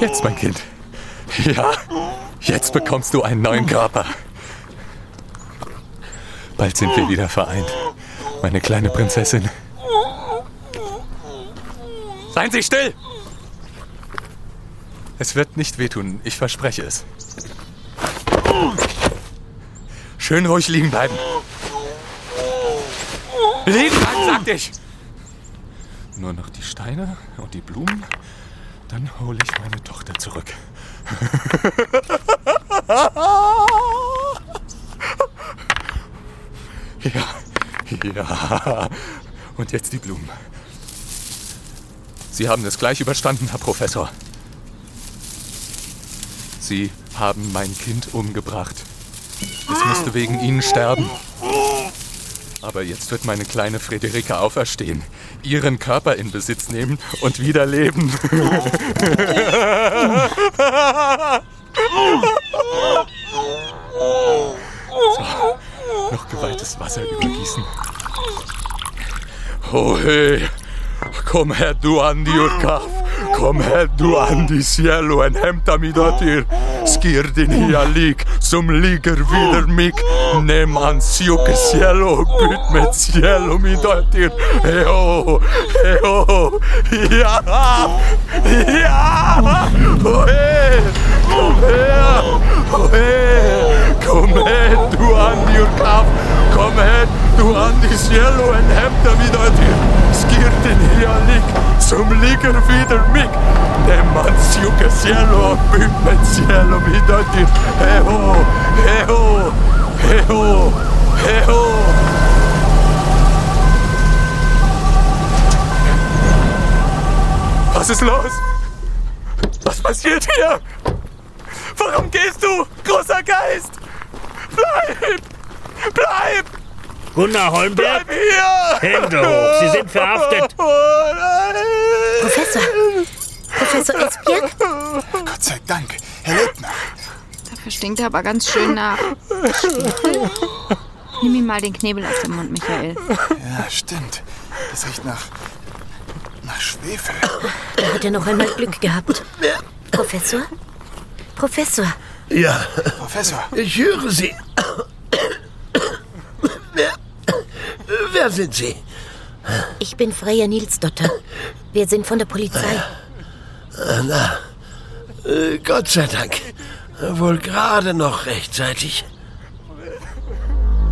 Jetzt, mein Kind. Ja, jetzt bekommst du einen neuen Körper. Bald sind wir wieder vereint, meine kleine Prinzessin. Seien Sie still! Es wird nicht wehtun, ich verspreche es. Schön ruhig liegen bleiben. Liegen bleiben, sagte ich! Nur noch die Steine und die Blumen, dann hole ich meine Tochter zurück. Ja. Und jetzt die Blumen. Sie haben es gleich überstanden, Herr Professor. Sie haben mein Kind umgebracht. Es musste wegen Ihnen sterben. Aber jetzt wird meine kleine Friederike auferstehen, ihren Körper in Besitz nehmen und wieder leben. So, noch geweihtes Wasser übergießen. Oh hey, komm her du an die Urkaf. Kom her du an die cielo en hämta mi dotter. Skir din hialik som ligger vidare mig. Nem ansjuke cielo och byt med cielo mi dotter. Heo, heo, ja, ja. Oh hey, kom her, oh hey. Kom her du an die Urkaf. Kom her du an die cielo en hämta mi dotter. Skir din hialik som ligger vidare mig. Nem ansjuke cielo och byt med cielo mi dotter. Heo, heo, heo, heo. Was ist los? Was passiert hier? Warum gehst du, großer Geist? Bleib! Bleib! Gunnar Holmberg? Bleib hier! Hände hoch, Sie sind verhaftet! Oh nein! Professor Esbjerg? Gott sei Dank, Herr Leutner. Dafür stinkt er aber ganz schön nach. Nimm ihm mal den Knebel aus dem Mund, Michael. Ja, stimmt. Das riecht nach Schwefel. Da hat er noch einmal Glück gehabt. Professor? Professor? Ja, Professor. ich höre Sie. Wer sind Sie? Ich bin Freya Nilsdotter. Wir sind von der Polizei. Gott sei Dank. Wohl gerade noch rechtzeitig.